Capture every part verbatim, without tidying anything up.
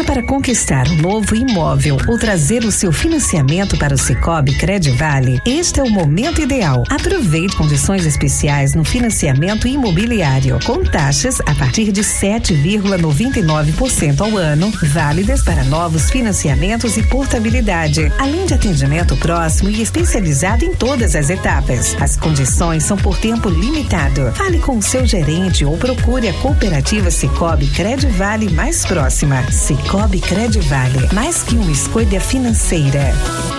para conquistar um novo imóvel ou trazer o seu financiamento para o Sicoob Credivale, este é o momento ideal. Aproveite condições especiais no financiamento imobiliário, com taxas a partir de sete vírgula noventa e nove por cento ao ano, válidas para novos financiamentos e portabilidade, além de atendimento próximo e especializado em todas as etapas. As condições são por tempo limitado. Fale com o seu gerente ou procure a cooperativa Sicoob Credivale mais próxima. Sicoob Credivale, mais que uma escolha financeira.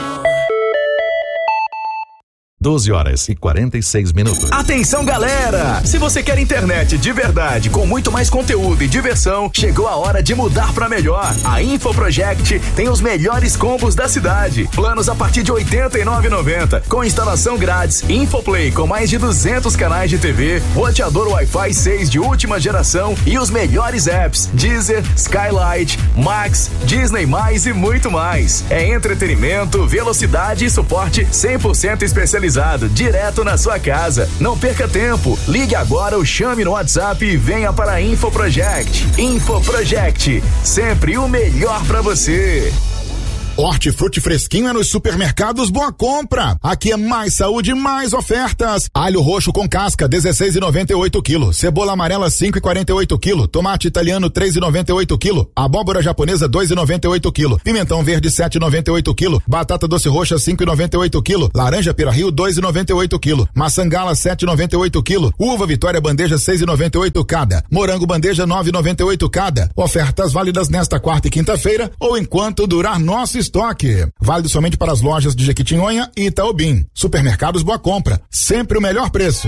doze horas e quarenta e seis minutos. Atenção, galera! Se você quer internet de verdade, com muito mais conteúdo e diversão, chegou a hora de mudar pra melhor. A InfoProject tem os melhores combos da cidade. Planos a partir de oitenta e nove reais e noventa centavos, com instalação grátis, Infoplay com mais de duzentos canais de T V, roteador Wi-Fi seis de última geração e os melhores apps, Deezer, Skylight, Max, Disney mais e muito mais. É entretenimento, velocidade e suporte cem por cento especializado direto na sua casa. Não perca tempo. Ligue agora ou chame no WhatsApp e venha para a InfoProject. InfoProject, sempre o melhor para você. Hortifruti fresquinho é nos supermercados Boa Compra. Aqui é mais saúde, mais ofertas. Alho roxo com casca, dezesseis reais e noventa e oito quilo. Cebola amarela, cinco reais e quarenta e oito quilo. Tomate italiano, três reais e noventa e oito quilo. Abóbora japonesa, dois reais e noventa e oito quilo. Pimentão verde, sete reais e noventa e oito quilo. Batata doce roxa, cinco reais e noventa e oito quilo. Laranja Pira-Rio, dois reais e noventa e oito quilo. Maçã Gala, sete reais e noventa e oito quilo. Uva Vitória bandeja, seis reais e noventa e oito cada. Morango bandeja, nove reais e noventa e oito cada. Ofertas válidas nesta quarta e quinta-feira ou enquanto durar nosso estoque. Válido somente para as lojas de Jequitinhonha e Itaobim. Supermercados Boa Compra, sempre o melhor preço.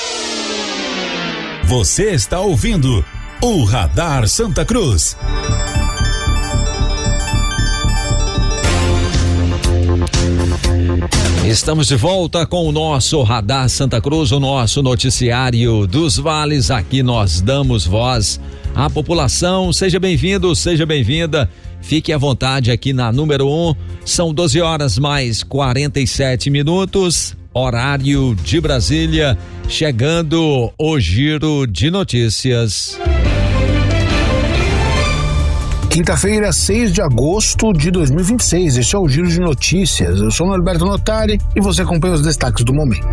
Você está ouvindo o Radar Santa Cruz. Estamos de volta com o nosso Radar Santa Cruz, o nosso noticiário dos vales. Aqui nós damos voz à população. Seja bem-vindo, seja bem-vinda. Fique à vontade aqui na número um. São doze horas mais quarenta e sete minutos, horário de Brasília. Chegando o giro de notícias. Quinta-feira, seis de agosto de dois mil e vinte e seis. Este é o Giro de Notícias. Eu sou o Norberto Notari e você acompanha os destaques do momento.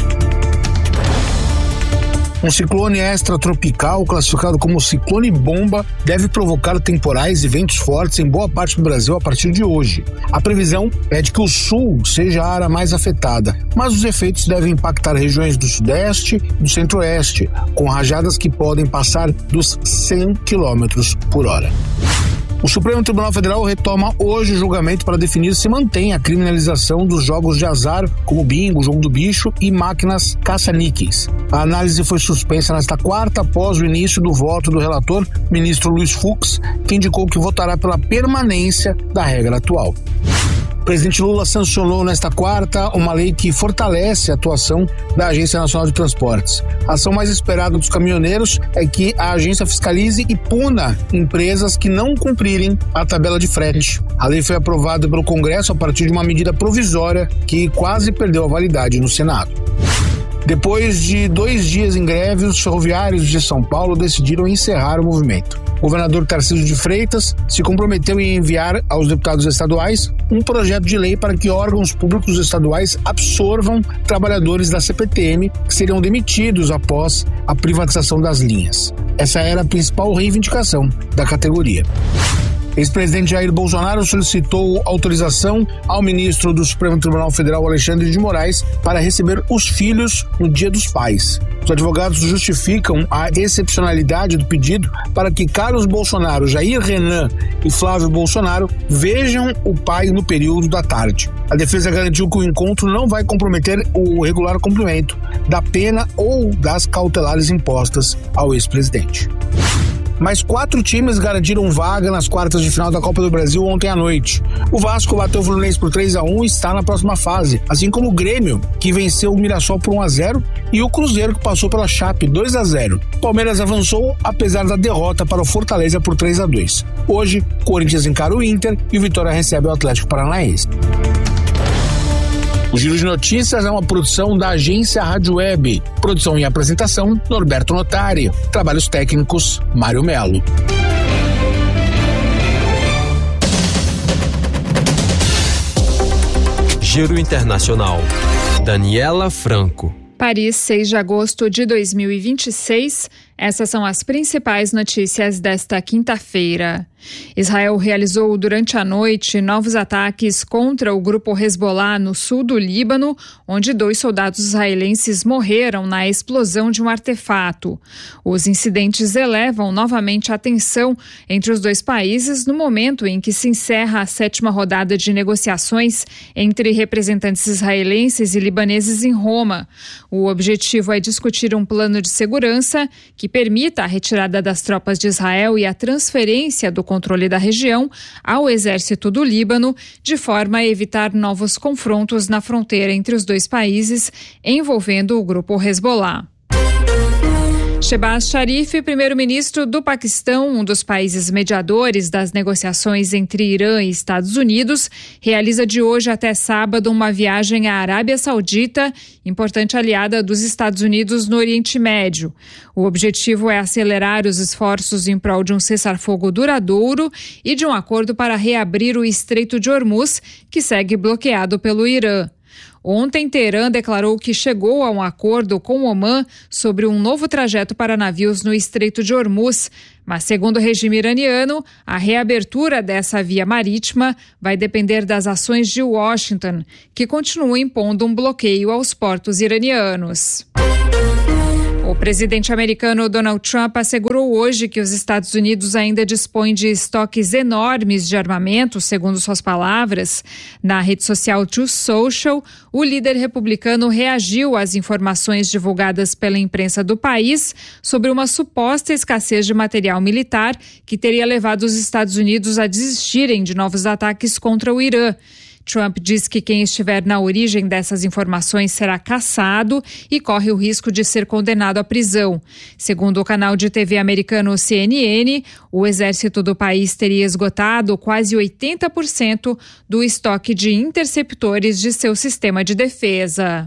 Um ciclone extratropical, classificado como ciclone bomba, deve provocar temporais e ventos fortes em boa parte do Brasil a partir de hoje. A previsão é de que o sul seja a área mais afetada, mas os efeitos devem impactar regiões do sudeste e do centro-oeste, com rajadas que podem passar dos cem quilômetros por hora. O Supremo Tribunal Federal retoma hoje o julgamento para definir se mantém a criminalização dos jogos de azar, como bingo, jogo do bicho e máquinas caça-níqueis. A análise foi suspensa nesta quarta após o início do voto do relator, ministro Luiz Fux, que indicou que votará pela permanência da regra atual. O presidente Lula sancionou nesta quarta uma lei que fortalece a atuação da Agência Nacional de Transportes. A ação mais esperada dos caminhoneiros é que a agência fiscalize e puna empresas que não cumprirem a tabela de frete. A lei foi aprovada pelo Congresso a partir de uma medida provisória que quase perdeu a validade no Senado. Depois de dois dias em greve, os ferroviários de São Paulo decidiram encerrar o movimento. O governador Tarcísio de Freitas se comprometeu em enviar aos deputados estaduais um projeto de lei para que órgãos públicos estaduais absorvam trabalhadores da C P T M que seriam demitidos após a privatização das linhas. Essa era a principal reivindicação da categoria. Ex-presidente Jair Bolsonaro solicitou autorização ao ministro do Supremo Tribunal Federal, Alexandre de Moraes, para receber os filhos no Dia dos Pais. Os advogados justificam a excepcionalidade do pedido para que Carlos Bolsonaro, Jair Renan e Flávio Bolsonaro vejam o pai no período da tarde. A defesa garantiu que o encontro não vai comprometer o regular cumprimento da pena ou das cautelares impostas ao ex-presidente. Mais quatro times garantiram vaga nas quartas de final da Copa do Brasil ontem à noite. O Vasco bateu o Fluminense por três a um e está na próxima fase, assim como o Grêmio, que venceu o Mirassol por um a zero, e o Cruzeiro, que passou pela Chape dois a zero. O Palmeiras avançou, apesar da derrota para o Fortaleza por três a dois. Hoje, o Corinthians encara o Inter e o Vitória recebe o Atlético Paranaense. O Giro de Notícias é uma produção da agência Rádio Web. Produção e apresentação, Norberto Notari. Trabalhos técnicos, Mário Melo. Giro Internacional. Daniela Franco. Paris, seis de agosto de dois mil e vinte e seis. Essas são as principais notícias desta quinta-feira. Israel realizou durante a noite novos ataques contra o grupo Hezbollah no sul do Líbano, onde dois soldados israelenses morreram na explosão de um artefato. Os incidentes elevam novamente a tensão entre os dois países no momento em que se encerra a sétima rodada de negociações entre representantes israelenses e libaneses em Roma. O objetivo é discutir um plano de segurança que permita a retirada das tropas de Israel e a transferência do controle da região ao exército do Líbano, de forma a evitar novos confrontos na fronteira entre os dois países, envolvendo o grupo Hezbollah. Shehbaz Sharif, primeiro-ministro do Paquistão, um dos países mediadores das negociações entre Irã e Estados Unidos, realiza de hoje até sábado uma viagem à Arábia Saudita, importante aliada dos Estados Unidos no Oriente Médio. O objetivo é acelerar os esforços em prol de um cessar-fogo duradouro e de um acordo para reabrir o Estreito de Hormuz, que segue bloqueado pelo Irã. Ontem, Teherã declarou que chegou a um acordo com o Omã sobre um novo trajeto para navios no Estreito de Hormuz, mas, segundo o regime iraniano, a reabertura dessa via marítima vai depender das ações de Washington, que continua impondo um bloqueio aos portos iranianos. O presidente americano Donald Trump assegurou hoje que os Estados Unidos ainda dispõem de estoques enormes de armamento, segundo suas palavras. Na rede social Truth Social, o líder republicano reagiu às informações divulgadas pela imprensa do país sobre uma suposta escassez de material militar que teria levado os Estados Unidos a desistirem de novos ataques contra o Irã. Trump diz que quem estiver na origem dessas informações será caçado e corre o risco de ser condenado à prisão. Segundo o canal de T V americano C N N, o exército do país teria esgotado quase oitenta por cento do estoque de interceptores de seu sistema de defesa.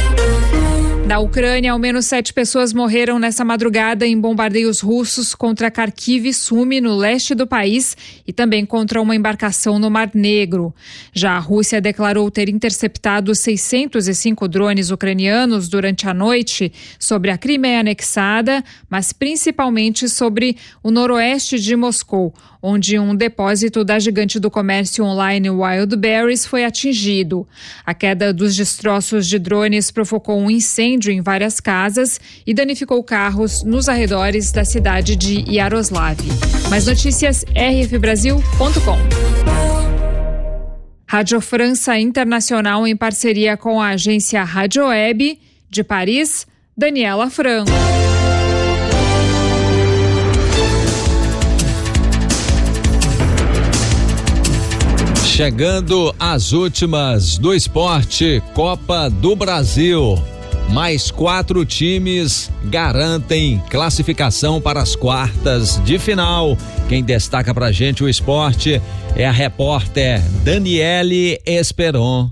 Na Ucrânia, ao menos sete pessoas morreram nessa madrugada em bombardeios russos contra Kharkiv e Sumy, no leste do país, e também contra uma embarcação no Mar Negro. Já a Rússia declarou ter interceptado seiscentos e cinco drones ucranianos durante a noite sobre a Crimeia anexada, mas principalmente sobre o noroeste de Moscou, onde um depósito da gigante do comércio online Wildberries foi atingido. A queda dos destroços de drones provocou um incêndio em várias casas e danificou carros nos arredores da cidade de Yaroslav. Mais notícias, r f brasil ponto com. Rádio França Internacional em parceria com a agência Rádio Web de Paris, Daniela Franco. Chegando às últimas do esporte, Copa do Brasil. Mais quatro times garantem classificação para as quartas de final. Quem destaca pra gente o esporte é a repórter Daniele Esperon.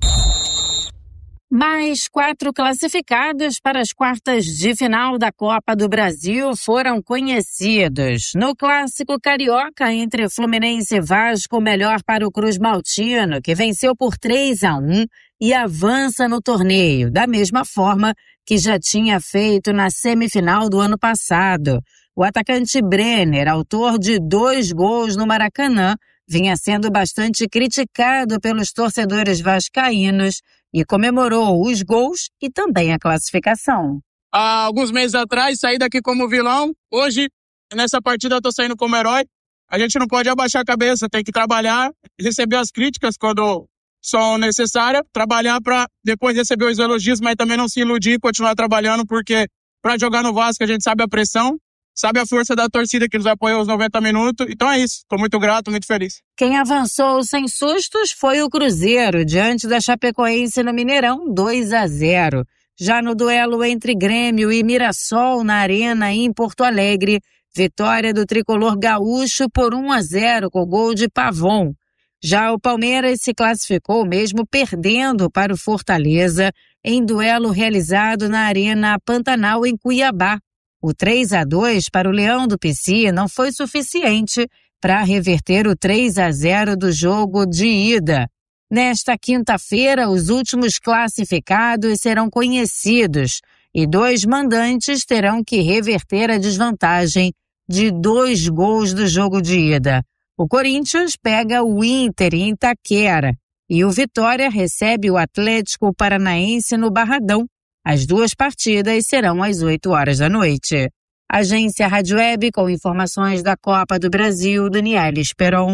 Mais quatro classificados para as quartas de final da Copa do Brasil foram conhecidos. No clássico carioca entre Fluminense e Vasco, melhor para o Cruz Maltino, que venceu por três a um e avança no torneio, da mesma forma que já tinha feito na semifinal do ano passado. O atacante Brenner, autor de dois gols no Maracanã, vinha sendo bastante criticado pelos torcedores vascaínos e comemorou os gols e também a classificação. Há alguns meses atrás, saí daqui como vilão. Hoje, nessa partida, eu estou saindo como herói. A gente não pode abaixar a cabeça, tem que trabalhar, receber as críticas quando são necessárias, trabalhar para depois receber os elogios, mas também não se iludir e continuar trabalhando, porque para jogar no Vasco a gente sabe a pressão, sabe a força da torcida que nos apoiou os noventa minutos. Então é isso, estou muito grato, muito feliz. Quem avançou sem sustos foi o Cruzeiro, diante da Chapecoense no Mineirão, dois a zero. Já no duelo entre Grêmio e Mirassol na Arena em Porto Alegre, vitória do tricolor gaúcho por um a zero com gol de Pavon. Já o Palmeiras se classificou mesmo perdendo para o Fortaleza em duelo realizado na Arena Pantanal em Cuiabá. O três a dois para o Leão do Pici não foi suficiente para reverter o três a zero do jogo de ida. Nesta quinta-feira, os últimos classificados serão conhecidos e dois mandantes terão que reverter a desvantagem de dois gols do jogo de ida. O Corinthians pega o Inter em Itaquera e o Vitória recebe o Atlético Paranaense no Barradão. As duas partidas serão às oito horas da noite. Agência Rádio Web com informações da Copa do Brasil, Daniela Esperon.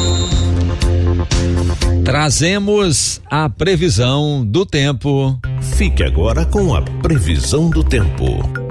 Trazemos a previsão do tempo. Fique agora com a previsão do tempo.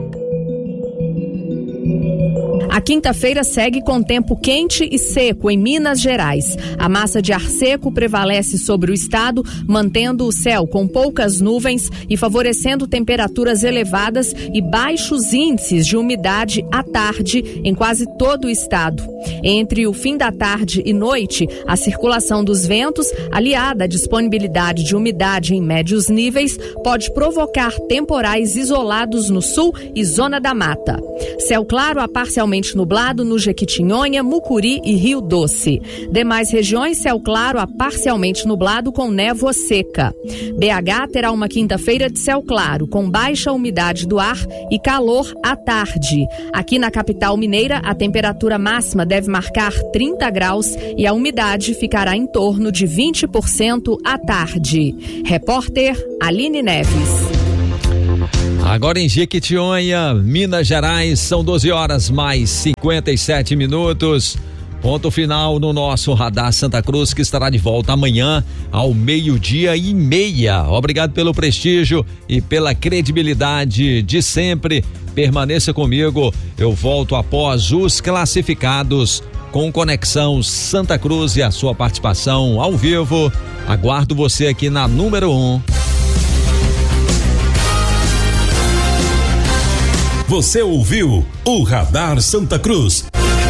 A quinta-feira segue com tempo quente e seco em Minas Gerais. A massa de ar seco prevalece sobre o estado, mantendo o céu com poucas nuvens e favorecendo temperaturas elevadas e baixos índices de umidade à tarde em quase todo o estado. Entre o fim da tarde e noite, a circulação dos ventos, aliada à disponibilidade de umidade em médios níveis, pode provocar temporais isolados no sul e zona da mata. Céu claro a parcialmente nublado no Jequitinhonha, Mucuri e Rio Doce. Demais regiões, céu claro a parcialmente nublado com névoa seca. B H terá uma quinta-feira de céu claro, com baixa umidade do ar e calor à tarde. Aqui na capital mineira, a temperatura máxima deve marcar trinta graus e a umidade ficará em torno de vinte por cento à tarde. Repórter Aline Neves. Agora em Jequitinhonha, Minas Gerais, são doze horas mais cinquenta e sete minutos. Ponto final no nosso Radar Santa Cruz, que estará de volta amanhã ao meio-dia e meia. Obrigado pelo prestígio e pela credibilidade de sempre. Permaneça comigo, eu volto após os classificados com Conexão Santa Cruz e a sua participação ao vivo. Aguardo você aqui na número um. Você ouviu o Radar Santa Cruz.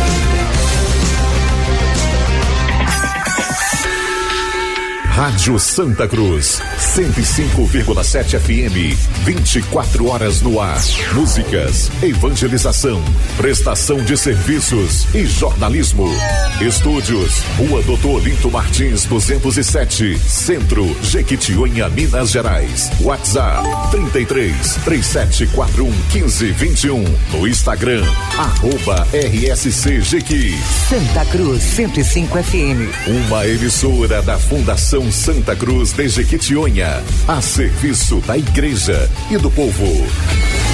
Rádio Santa Cruz, cento e cinco vírgula sete F M, vinte e quatro horas no ar. Músicas, evangelização, prestação de serviços e jornalismo. Estúdios, Rua Doutor Olinto Martins, duzentos e sete, Centro, Jequitinhonha, Minas Gerais. WhatsApp, trinta e três, três sete quatro um, quinze vinte e um. No Instagram, arroba R S C Jequi. Santa Cruz, cento e cinco F M. Uma emissora da Fundação Santa Cruz de Jequitinhonha, a serviço da igreja e do povo.